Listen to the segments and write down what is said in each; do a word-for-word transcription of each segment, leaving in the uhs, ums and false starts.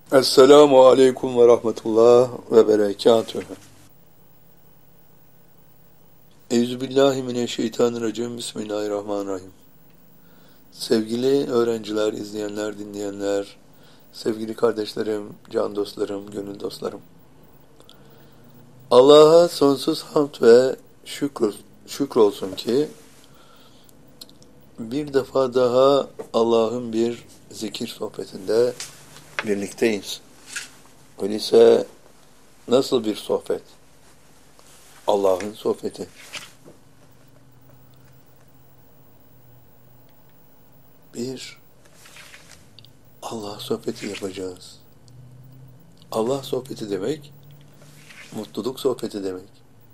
Esselamu aleyküm ve rahmetullah ve berekatühü. Euzubillahimineşşeytanirracim. Bismillahirrahmanirrahim. Sevgili öğrenciler, izleyenler, dinleyenler, sevgili kardeşlerim, can dostlarım, gönül dostlarım. Allah'a sonsuz hamd ve şükür, şükür olsun ki bir defa daha Allah'ın bir zikir sohbetinde birlikteyiz. Öyleyse nasıl bir sohbet? Allah'ın sohbeti. Bir, Allah sohbeti yapacağız. Allah sohbeti demek, mutluluk sohbeti demek.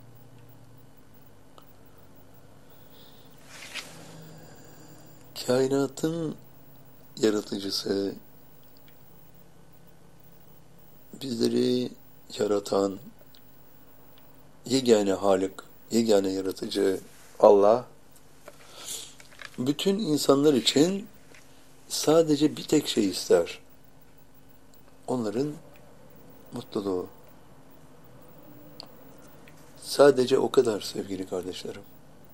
Kainatın yaratıcısı, bizleri yaratan, yegane Halik, yegane yaratıcı Allah, bütün insanlar için sadece bir tek şey ister. Onların mutluluğu. Sadece o kadar sevgili kardeşlerim.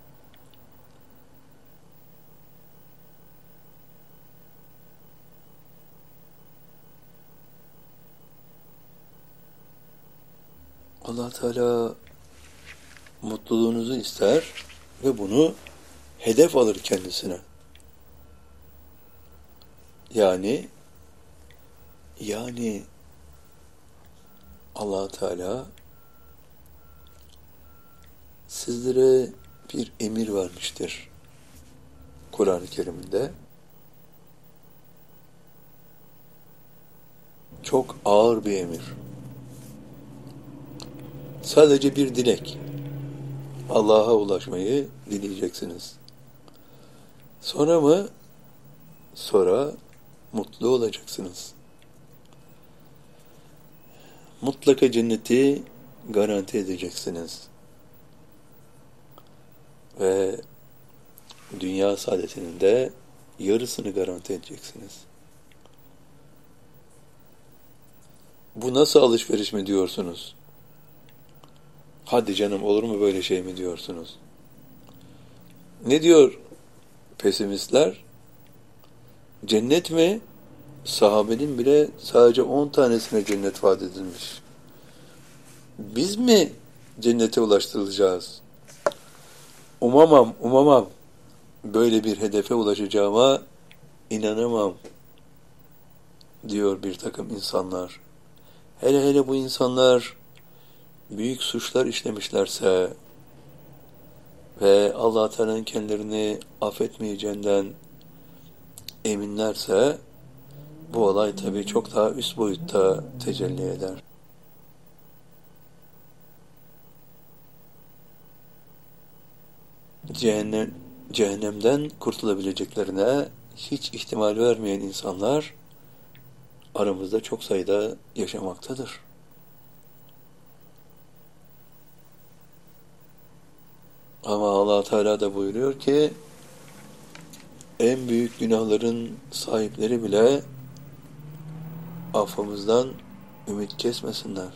Allah Teala mutluluğunuzu ister ve bunu hedef alır kendisine. Yani yani Allah Teala sizlere bir emir vermiştir Kur'an-ı Kerim'de. Çok ağır bir emir. Sadece bir dilek. Allah'a ulaşmayı dileyeceksiniz. Sonra mı? Sonra mutlu olacaksınız. Mutlaka cenneti garanti edeceksiniz. Ve dünya saadetinin de yarısını garanti edeceksiniz. Bu nasıl alışveriş mi diyorsunuz? Hadi canım, olur mu böyle şey mi diyorsunuz? Ne diyor pesimistler? Cennet mi? Sahabenin bile sadece on tanesine cennet vaat edilmiş. Biz mi cennete ulaştırılacağız? Umamam, umamam. Böyle bir hedefe ulaşacağıma inanamam, diyor bir takım insanlar. Hele hele bu insanlar büyük suçlar işlemişlerse ve Allah Teala'nın kendilerini affetmeyeceğinden eminlerse, bu olay tabii çok daha üst boyutta tecelli eder. Cehennem, cehennemden kurtulabileceklerine hiç ihtimal vermeyen insanlar aramızda çok sayıda yaşamaktadır. Ama Allah Teala da buyuruyor ki, en büyük günahların sahipleri bile affımızdan ümit kesmesinler.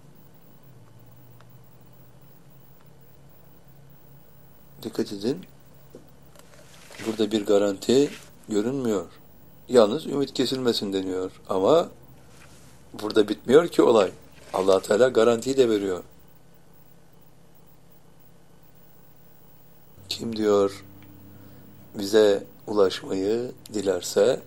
Dikkat edin, burada bir garanti görünmüyor. Yalnız ümit kesilmesin deniyor. Ama burada bitmiyor ki olay. Allah Teala garantiyi de veriyor. Kim diyor bize ulaşmayı dilerse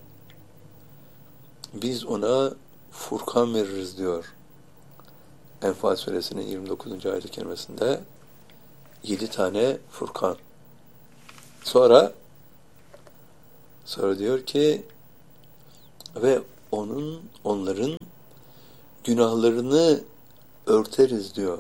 biz ona Furkan veririz diyor. Enfal suresinin yirmi dokuzuncu ayet-i kerimesinde yedi tane Furkan. Sonra sonra diyor ki ve onun onların günahlarını örteriz diyor.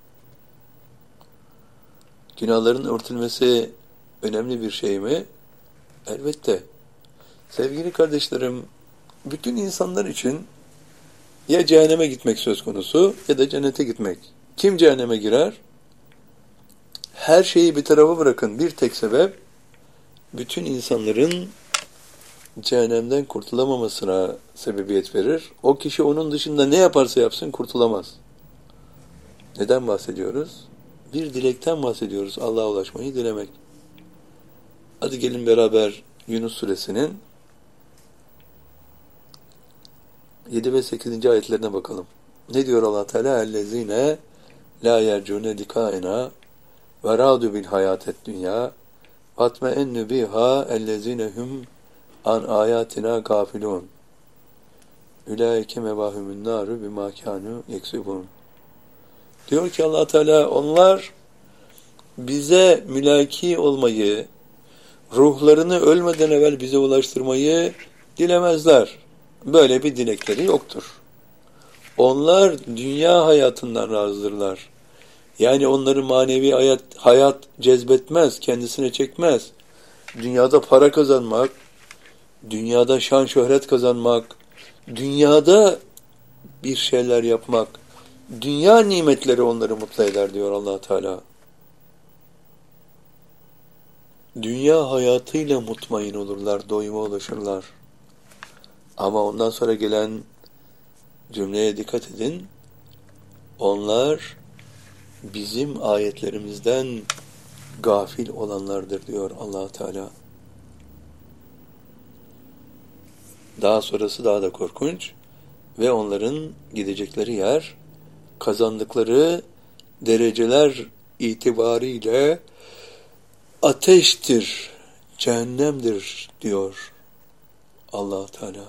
Günahların örtülmesi önemli bir şey mi? Elbette. Sevgili kardeşlerim, bütün insanlar için ya cehenneme gitmek söz konusu ya da cennete gitmek. Kim cehenneme girer? Her şeyi bir tarafa bırakın. Bir tek sebep, bütün insanların cehennemden kurtulamamasına sebebiyet verir. O kişi onun dışında ne yaparsa yapsın kurtulamaz. Neden bahsediyoruz? Bir dilekten bahsediyoruz. Allah'a ulaşmayı dilemek. Hadi gelin beraber Yunus suresinin yedi ve sekizinci ayetlerine bakalım. Ne diyor Allah Teala? Ellezine la yercune likaena ve radu bil hayatet dünya vatme ennu biha ellezine hum an ayatina gafilun. Ulaike mevahumun naru bima kanu yeksubun. Diyor ki Allah Teala, onlar bize mülaki olmayı, ruhlarını ölmeden evvel bize ulaştırmayı dilemezler. Böyle bir dilekleri yoktur. Onlar dünya hayatından razıdırlar. Yani onları manevi hayat, hayat cezbetmez, kendisine çekmez. Dünyada para kazanmak, dünyada şan şöhret kazanmak, dünyada bir şeyler yapmak, dünya nimetleri onları mutlu eder diyor Allah Teala. Dünya hayatıyla mutmain olurlar, doyuma ulaşırlar. Ama ondan sonra gelen cümleye dikkat edin. Onlar bizim ayetlerimizden gafil olanlardır diyor Allah Teala. Daha sonrası daha da korkunç. Ve onların gidecekleri yer, kazandıkları dereceler itibariyle ateştir, cehennemdir diyor Allah Teala.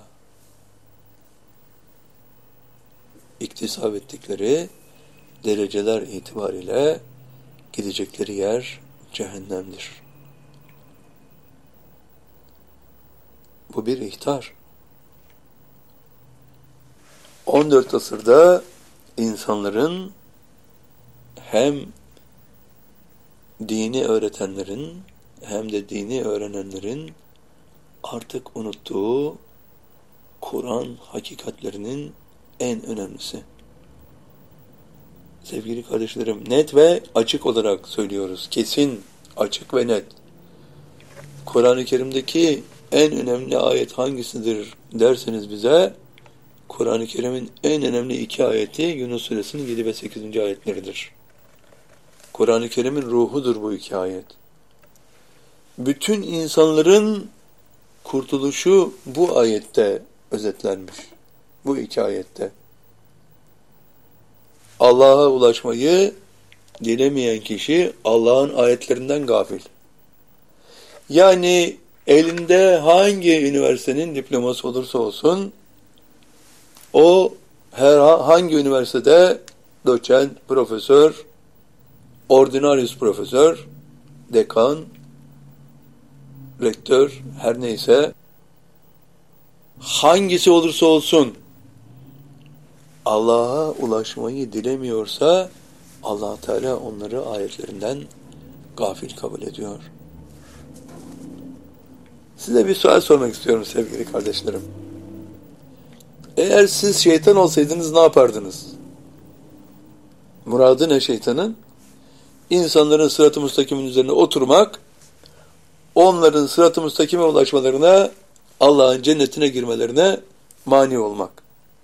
İktisap ettikleri dereceler itibariyle gidecekleri yer cehennemdir. Bu bir ihtar. on dört asırda insanların hem dini öğretenlerin hem de dini öğrenenlerin artık unuttuğu Kur'an hakikatlerinin en önemlisi. Sevgili kardeşlerim, net ve açık olarak söylüyoruz. Kesin, açık ve net. Kur'an-ı Kerim'deki en önemli ayet hangisidir derseniz bize, Kur'an-ı Kerim'in en önemli iki ayeti Yunus suresinin yedi ve sekizinci ayetleridir. Kur'an-ı Kerim'in ruhudur bu iki ayet. Bütün insanların kurtuluşu bu ayette özetlenmiş. Bu iki ayette. Allah'a ulaşmayı dilemeyen kişi Allah'ın ayetlerinden gafil. Yani elinde hangi üniversitenin diploması olursa olsun, o her hangi üniversitede doçent, profesör, ordinarius profesör, dekan, rektör, her neyse, hangisi olursa olsun Allah'a ulaşmayı dilemiyorsa Allah Teala onları ayetlerinden gafil kabul ediyor. Size bir sual sormak istiyorum sevgili kardeşlerim. Eğer siz şeytan olsaydınız ne yapardınız? Muradı ne şeytanın? İnsanların sırat-ı müstakimin üzerine oturmak, onların sırat-ı müstakime ulaşmalarına, Allah'ın cennetine girmelerine mani olmak.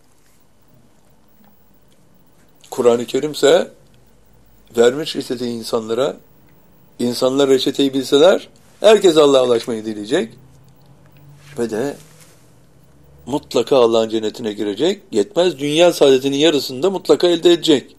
Kur'an-ı Kerim ise vermiş reçeteyi insanlara, insanlar reçeteyi bilseler, herkes Allah'a ulaşmayı dileyecek ve de mutlaka Allah'ın cennetine girecek. Yetmez, dünya saadetinin yarısını da mutlaka elde edecek.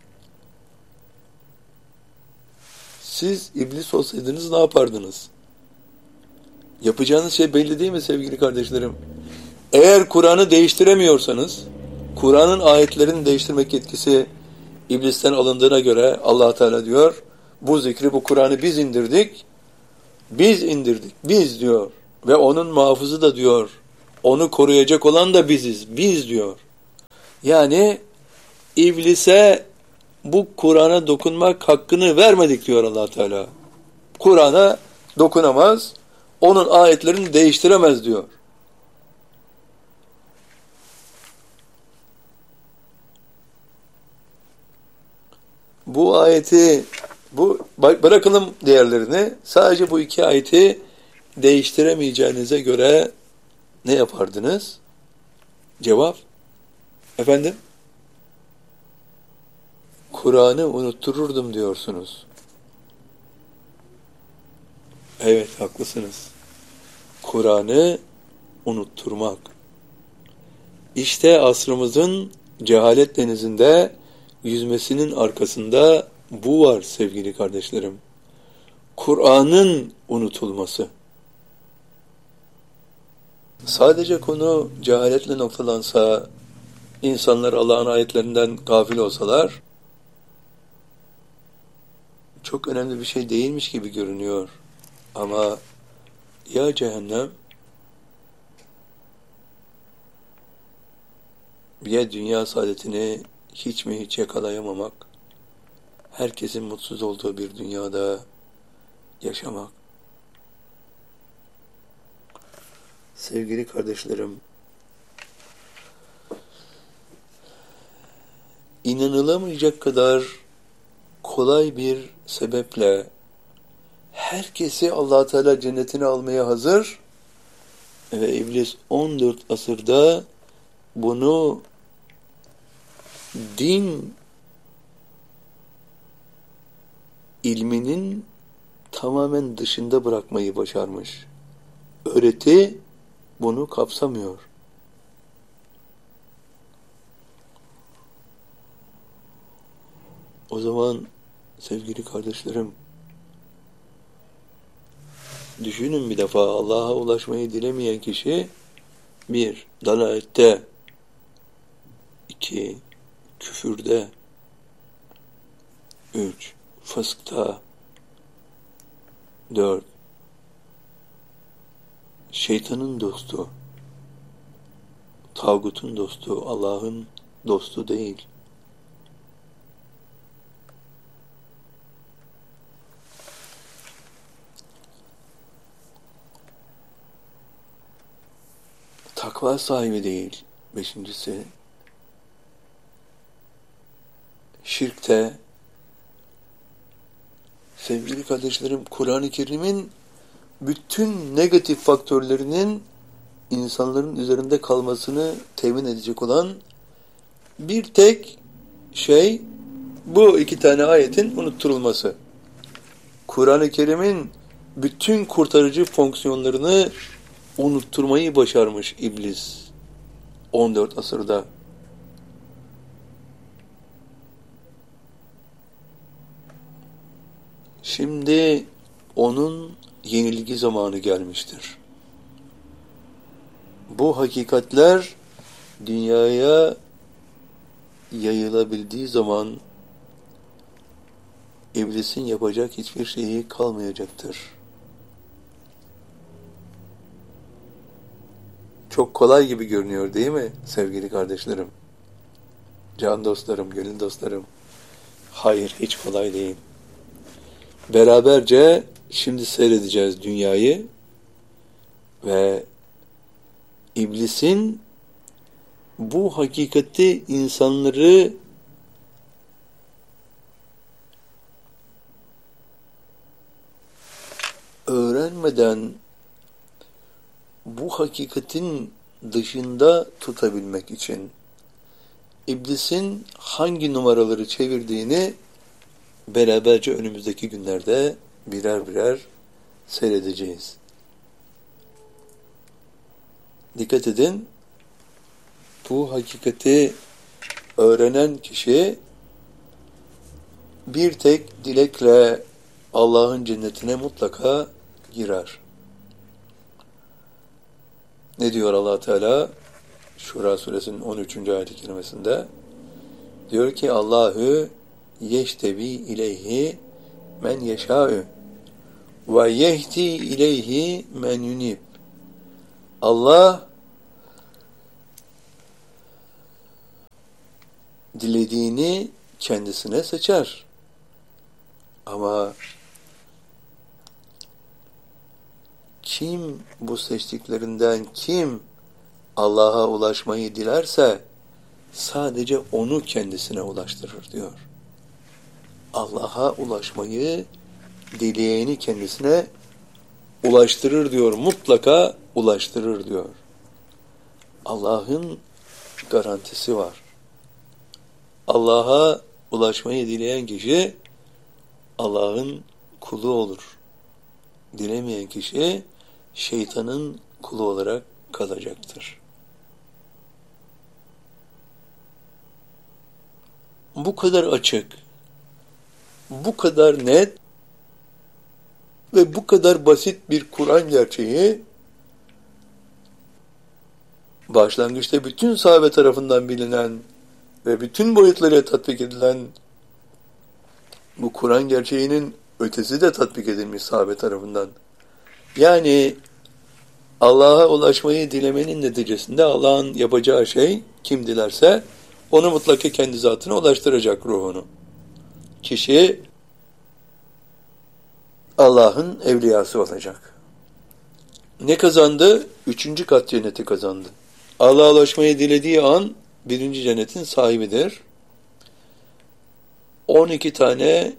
Siz iblis olsaydınız ne yapardınız? Yapacağınız şey belli değil mi sevgili kardeşlerim? Eğer Kur'an'ı değiştiremiyorsanız, Kur'an'ın ayetlerini değiştirmek yetkisi iblisten alındığına göre Allah Teala diyor, bu zikri, bu Kur'an'ı biz indirdik, biz indirdik, biz diyor ve onun muhafızı da diyor, onu koruyacak olan da biziz, biz diyor. Yani iblise bu Kur'an'a dokunmak hakkını vermedik diyor Allah Teala. Kur'an'a dokunamaz, onun ayetlerini değiştiremez diyor. Bu ayeti, bu bırakalım diğerlerini, sadece bu iki ayeti değiştiremeyeceğinize göre ne yapardınız? Cevap, efendim, Kur'an'ı unuttururdum diyorsunuz. Evet, haklısınız. Kur'an'ı unutturmak. İşte asrımızın cehalet denizinde yüzmesinin arkasında bu var sevgili kardeşlerim. Kur'an'ın unutulması. Sadece konu cehaletle noktalansa, insanlar Allah'ın ayetlerinden gafil olsalar, çok önemli bir şey değilmiş gibi görünüyor. Ama ya cehennem, ya dünya saadetini hiç mi hiç yakalayamamak, herkesin mutsuz olduğu bir dünyada yaşamak. Sevgili kardeşlerim, inanılamayacak kadar kolay bir sebeple herkesi Allah Teala cennetine almaya hazır ve iblis on dört asırda bunu din ilminin tamamen dışında bırakmayı başarmış. Öğreti bunu kapsamıyor. O zaman sevgili kardeşlerim, düşünün bir defa, Allah'a ulaşmayı dilemeyen kişi bir, dalalette, iki, küfürde, üç, fıskta, dört, şeytanın dostu, tağutun dostu, Allah'ın dostu değil. Takva sahibi değil. Beşincisi, şirkte, sevgili kardeşlerim, Kur'an-ı Kerim'in bütün negatif faktörlerinin insanların üzerinde kalmasını temin edecek olan bir tek şey, bu iki tane ayetin unutturulması. Kur'an-ı Kerim'in bütün kurtarıcı fonksiyonlarını unutturmayı başarmış iblis on dört asırda. Şimdi onun yenilgi zamanı gelmiştir. Bu hakikatler dünyaya yayılabildiği zaman iblisin yapacak hiçbir şeyi kalmayacaktır. Çok kolay gibi görünüyor değil mi sevgili kardeşlerim? Can dostlarım, gönül dostlarım. Hayır, hiç kolay değil. Beraberce şimdi seyredeceğiz dünyayı ve iblisin bu hakikati insanları öğrenmeden bu hakikatin dışında tutabilmek için iblisin hangi numaraları çevirdiğini beraberce önümüzdeki günlerde birer birer seyredeceğiz. Dikkat edin, bu hakikati öğrenen kişi bir tek dilekle Allah'ın cennetine mutlaka girer. Ne diyor Allah Teala? Şura suresinin on üçüncü ayet-i kerimesinde diyor ki, Allahu yeştebi ileyhi men yeşâ'ü ve yehdi ileyhi men yunib. Allah dilediğini kendisine seçer. Ama kim bu seçtiklerinden kim Allah'a ulaşmayı dilerse sadece onu kendisine ulaştırır diyor. Allah'a ulaşmayı dileyeni kendisine ulaştırır diyor. Mutlaka ulaştırır diyor. Allah'ın garantisi var. Allah'a ulaşmayı dileyen kişi Allah'ın kulu olur. Dilemeyen kişi şeytanın kulu olarak kalacaktır. Bu kadar açık, bu kadar net ve bu kadar basit bir Kur'an gerçeği başlangıçta bütün sahabe tarafından bilinen ve bütün boyutlarıyla tatbik edilen bu Kur'an gerçeğinin ötesi de tatbik edilmiş sahabe tarafından. Yani Allah'a ulaşmayı dilemenin neticesinde Allah'ın yapacağı şey kim dilerse onu mutlaka kendi zatına ulaştıracak ruhunu. Kişi Allah'ın evliyası olacak. Ne kazandı? Üçüncü kat cenneti kazandı. Allah'a ulaşmayı dilediği an birinci cennetin sahibidir. on iki tane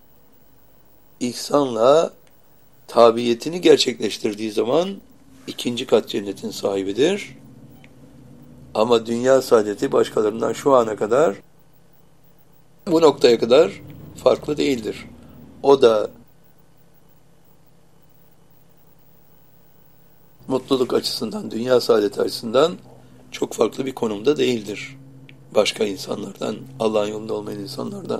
ihsanla tabiyetini gerçekleştirdiği zaman ikinci kat cennetin sahibidir. Ama dünya saadeti başkalarından şu ana kadar bu noktaya kadar farklı değildir. O da mutluluk açısından, dünya saadeti açısından çok farklı bir konumda değildir. Başka insanlardan, Allah'ın yolunda olmayan insanlardan.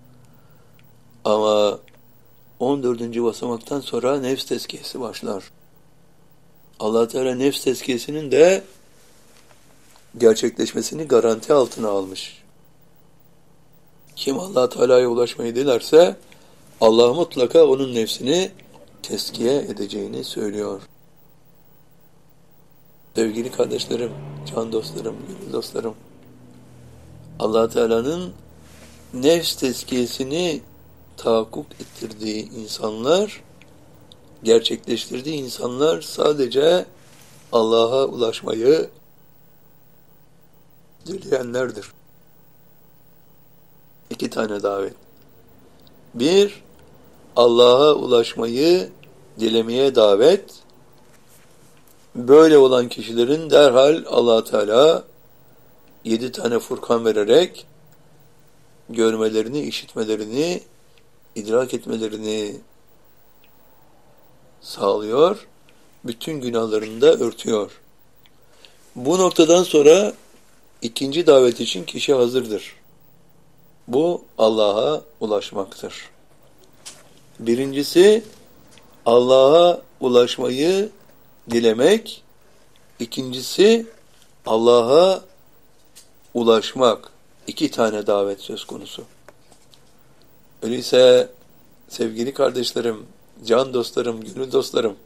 Ama on dördüncü basamaktan sonra nefs tezkiyesi başlar. Allah Teala nefs tezkiyesinin de gerçekleşmesini garanti altına almış. Kim Allah Teala'ya ulaşmayı dilerse Allah mutlaka onun nefsini tezkiye edeceğini söylüyor. Sevgili kardeşlerim, can dostlarım, gönül dostlarım, Allah Teala'nın nefs tezkiyesini tahakkuk ettirdiği insanlar, gerçekleştirdiği insanlar sadece Allah'a ulaşmayı dileyenlerdir. İki tane davet. Bir, Allah'a ulaşmayı dilemeye davet. Böyle olan kişilerin derhal Allah Teala yedi tane Furkan vererek görmelerini, işitmelerini, idrak etmelerini sağlıyor. Bütün günahlarını da örtüyor. Bu noktadan sonra ikinci davet için kişi hazırdır. Bu Allah'a ulaşmaktır. Birincisi Allah'a ulaşmayı dilemek. İkincisi Allah'a ulaşmak. İki tane davet söz konusu. Öyleyse sevgili kardeşlerim, can dostlarım, gönül dostlarım,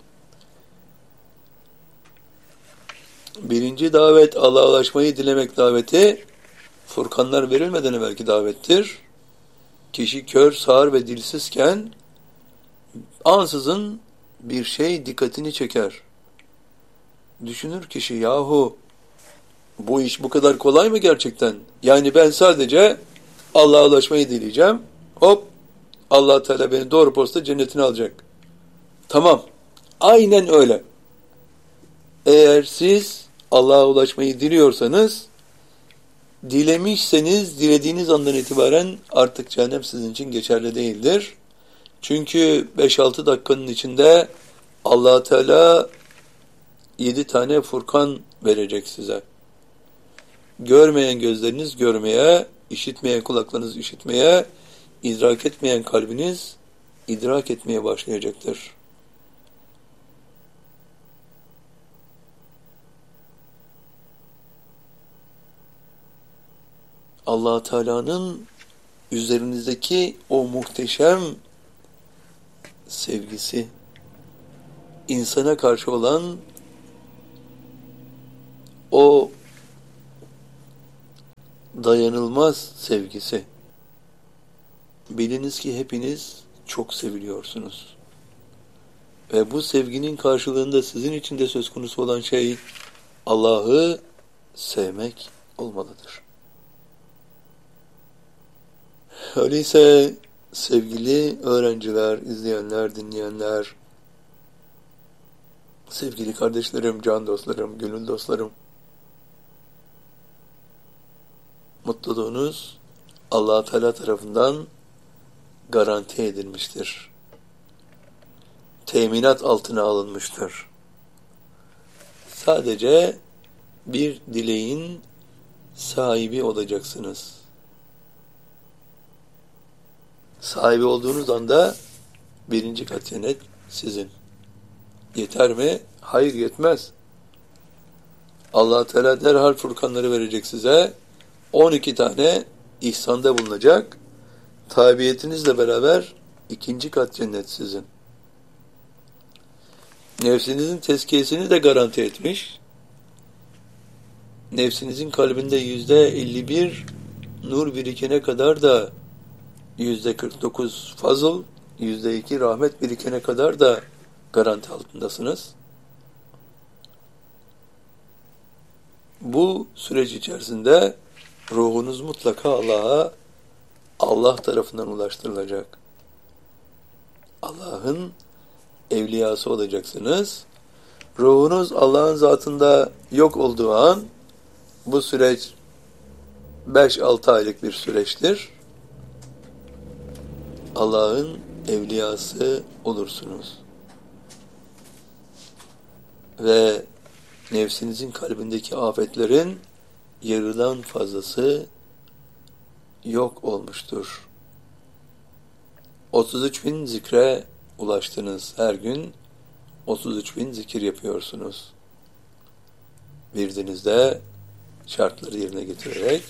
birinci davet Allah'a ulaşmayı dilemek daveti, Furkanlar verilmeden evvelki davettir. Kişi kör, sağır ve dilsizken ansızın bir şey dikkatini çeker. Düşünür kişi, yahu bu iş bu kadar kolay mı gerçekten? Yani ben sadece Allah'a ulaşmayı dileyeceğim. Hop, Allah Teala beni doğru posta cennetine alacak. Tamam, aynen öyle. Eğer siz Allah'a ulaşmayı diliyorsanız, dilemişseniz dilediğiniz andan itibaren artık cehennem sizin için geçerli değildir. Çünkü beş altı dakikanın içinde Allah Teala yedi tane Furkan verecek size. Görmeyen gözleriniz görmeye, işitmeyen kulaklarınız işitmeye, idrak etmeyen kalbiniz idrak etmeye başlayacaktır. Allah Teala'nın üzerinizdeki o muhteşem sevgisi, insana karşı olan o dayanılmaz sevgisi. Biliniz ki hepiniz çok seviliyorsunuz. Ve bu sevginin karşılığında sizin için de söz konusu olan şey Allah'ı sevmek olmalıdır. Öyleyse sevgili öğrenciler, izleyenler, dinleyenler, sevgili kardeşlerim, can dostlarım, gönül dostlarım, mutluluğunuz Allah Teala tarafından garanti edilmiştir. Teminat altına alınmıştır. Sadece bir dileğin sahibi olacaksınız. Sahibi olduğunuz anda birinci kat cennet sizin. Yeter mi? Hayır, yetmez. Allah Teala derhal Furkanları verecek size. on iki tane ihsanda bulunacak. Tabiyetinizle beraber ikinci kat cennet sizin. Nefsinizin tezkiyesini de garanti etmiş. Nefsinizin kalbinde yüzde elli bir nur birikene kadar da yüzde kırk dokuz fazıl, yüzde iki rahmet birikene kadar da garanti altındasınız. Bu süreç içerisinde ruhunuz mutlaka Allah'a, Allah tarafından ulaştırılacak. Allah'ın evliyası olacaksınız. Ruhunuz Allah'ın zatında yok olduğu an, bu süreç beş altı aylık bir süreçtir. Allah'ın evliyası olursunuz. Ve nefsinizin kalbindeki afetlerin yarıdan fazlası yok olmuştur. otuz üç bin zikre ulaştınız. Her gün otuz üç bin zikir yapıyorsunuz. Virdinizde şartları yerine getirerek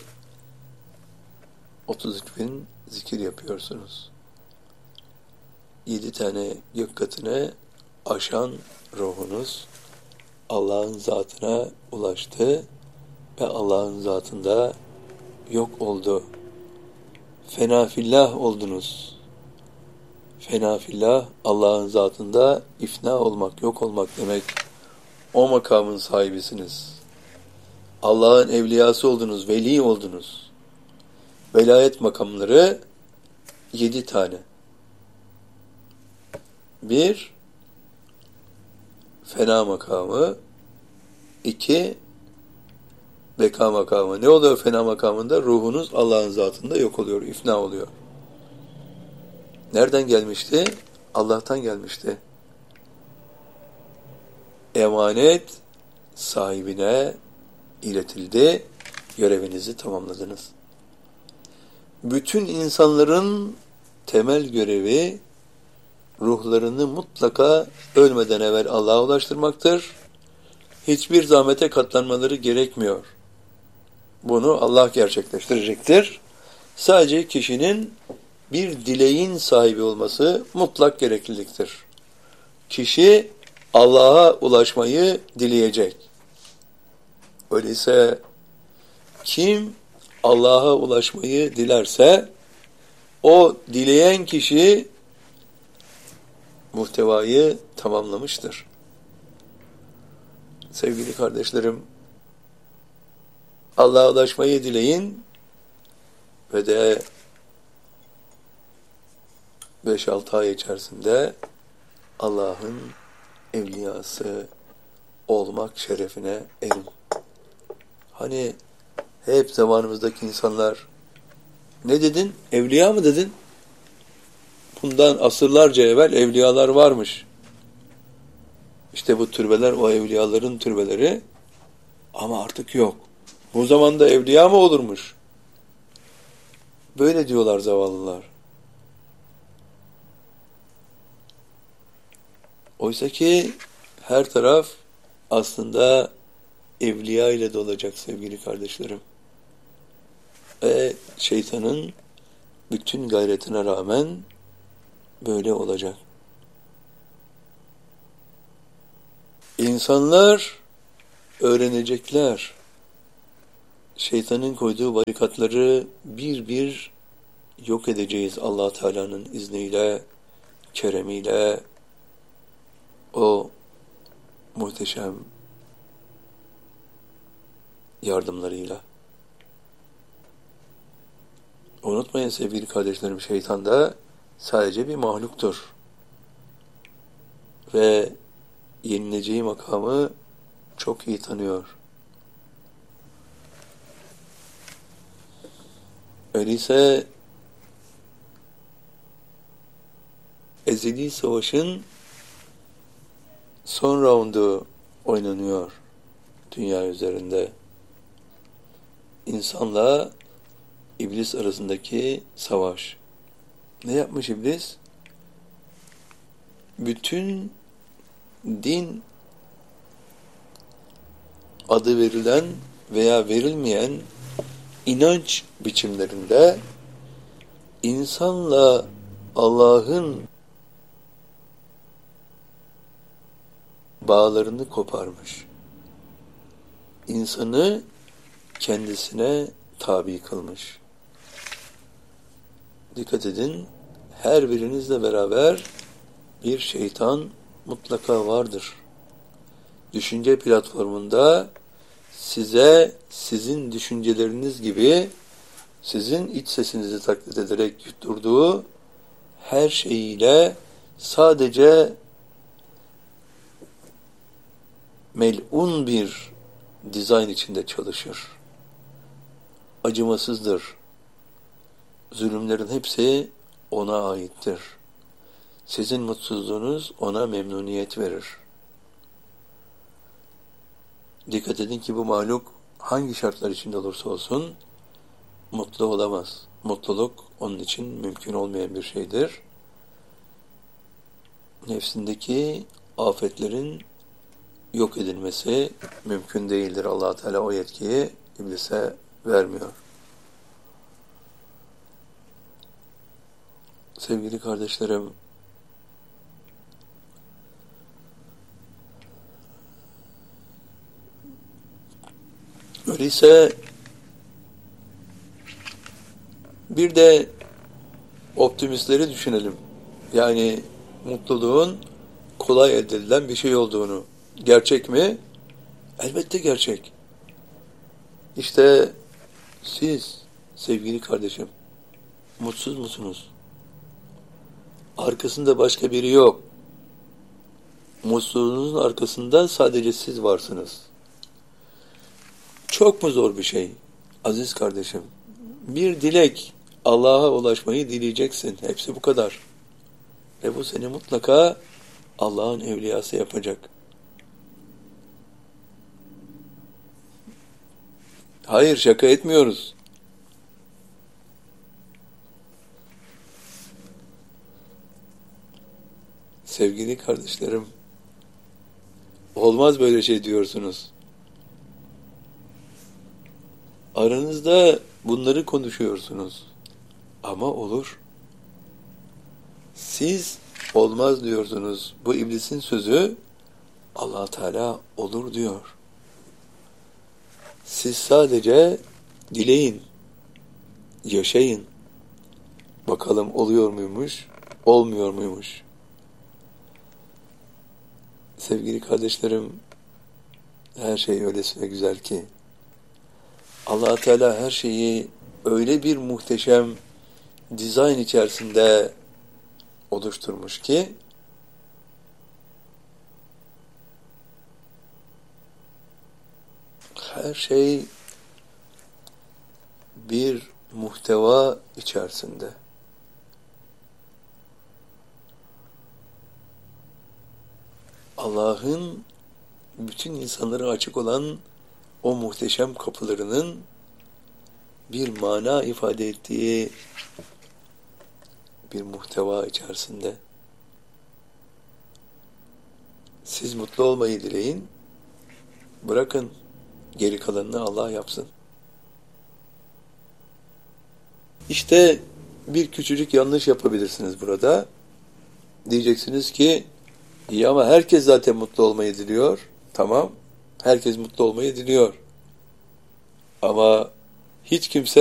otuz üç bin zikir yapıyorsunuz. Yedi tane gök katını aşan ruhunuz Allah'ın zatına ulaştı ve Allah'ın zatında yok oldu. Fena fillah oldunuz. Fena fillah, Allah'ın zatında ifna olmak, yok olmak demek. O makamın sahibisiniz. Allah'ın evliyası oldunuz, veli oldunuz. Velayet makamları yedi tane. Bir, fena makamı. İki, beka makamı. Ne oluyor fena makamında? Ruhunuz Allah'ın zatında yok oluyor, ifna oluyor. Nereden gelmişti? Allah'tan gelmişti. Emanet sahibine iletildi, görevinizi tamamladınız. Bütün insanların temel görevi, ruhlarını mutlaka ölmeden evvel Allah'a ulaştırmaktır. Hiçbir zahmete katlanmaları gerekmiyor. Bunu Allah gerçekleştirecektir. Sadece kişinin bir dileğin sahibi olması mutlak gerekliliktir. Kişi Allah'a ulaşmayı dileyecek. Öyleyse kim Allah'a ulaşmayı dilerse o dileyen kişi muhtevayı tamamlamıştır. Sevgili kardeşlerim, Allah'a ulaşmayı dileyin ve de beş altı ay içerisinde Allah'ın evliyası olmak şerefine erin. Hani hep zamanımızdaki insanlar ne dedin? Evliya mı dedin? Bundan asırlarca evvel evliyalar varmış. İşte bu türbeler o evliyaların türbeleri ama artık yok. Bu zamanda evliya mı olurmuş? Böyle diyorlar zavallılar. Oysa ki her taraf aslında evliya ile dolacak sevgili kardeşlerim. Ve şeytanın bütün gayretine rağmen böyle olacak. İnsanlar öğrenecekler. Şeytanın koyduğu barikatları bir bir yok edeceğiz Allah Teala'nın izniyle, keremiyle, o muhteşem yardımlarıyla. Unutmayın sevgili kardeşlerim, şeytan da sadece bir mahluktur. Ve yenileceği makamı çok iyi tanıyor. Öyleyse ezeli savaşın son roundu oynanıyor dünya üzerinde. İnsanla iblis arasındaki savaş. Ne yapmış iblis? Bütün din adı verilen veya verilmeyen inanç biçimlerinde insanla Allah'ın bağlarını koparmış. İnsanı kendisine tabi kılmış. Dikkat edin, her birinizle beraber bir şeytan mutlaka vardır. Düşünce platformunda size sizin düşünceleriniz gibi sizin iç sesinizi taklit ederek yutturduğu her şeyiyle sadece melun bir dizayn içinde çalışır. Acımasızdır. Zulümlerin hepsi ona aittir. Sizin mutsuzluğunuz ona memnuniyet verir. Dikkat edin ki bu mahluk hangi şartlar içinde olursa olsun mutlu olamaz. Mutluluk onun için mümkün olmayan bir şeydir. Nefsindeki afetlerin yok edilmesi mümkün değildir. Allah Teala o yetkiyi iblise vermiyor. Sevgili kardeşlerim, öyleyse bir de optimistleri düşünelim. Yani mutluluğun kolay elde edilen bir şey olduğunu. Gerçek mi? Elbette gerçek. İşte siz sevgili kardeşim mutsuz musunuz? Arkasında başka biri yok. Mutsuzluğunuzun arkasında sadece siz varsınız. Çok mu zor bir şey? Aziz kardeşim, bir dilek, Allah'a ulaşmayı dileyeceksin. Hepsi bu kadar. Ve bu seni mutlaka Allah'ın evliyası yapacak. Hayır, şaka etmiyoruz. Sevgili kardeşlerim, olmaz böyle şey diyorsunuz. Aranızda bunları konuşuyorsunuz. Ama olur. Siz olmaz diyorsunuz. Bu iblisin sözü, Allah Teala olur diyor. Siz sadece dileyin, yaşayın. Bakalım oluyor muymuş, olmuyor muymuş? Sevgili kardeşlerim, her şey öylesine güzel ki Allah Teala her şeyi öyle bir muhteşem dizayn içerisinde oluşturmuş ki her şey bir muhteva içerisinde. Allah'ın bütün insanlara açık olan o muhteşem kapılarının bir mana ifade ettiği bir muhteva içerisinde. Siz mutlu olmayı dileyin, bırakın geri kalanını Allah yapsın. İşte bir küçücük yanlış yapabilirsiniz burada. Diyeceksiniz ki, iyi ama herkes zaten mutlu olmayı diliyor. Tamam, herkes mutlu olmayı diliyor. Ama hiç kimse